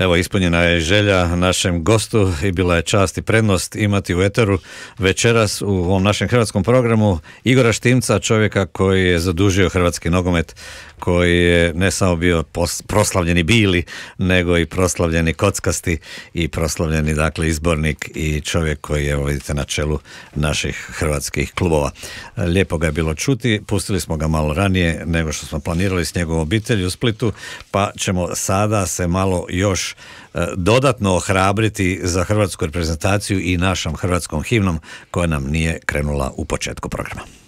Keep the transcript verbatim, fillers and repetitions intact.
Evo, ispunjena je želja našem gostu i bila je čast i prednost imati u eteru večeras u ovom našem hrvatskom programu Igora Štimca, čovjeka koji je zadužio hrvatski nogomet, koji je ne samo bio proslavljeni bili, nego i proslavljeni kockasti i proslavljeni, dakle, izbornik i čovjek koji je, evo vidite, na čelu naših hrvatskih klubova. Lijepo ga je bilo čuti, pustili smo ga malo ranije nego što smo planirali s njegovom obitelji u Splitu, pa ćemo sada se malo još dodatno ohrabriti za hrvatsku reprezentaciju i našom hrvatskom himnom koja nam nije krenula u početku programa.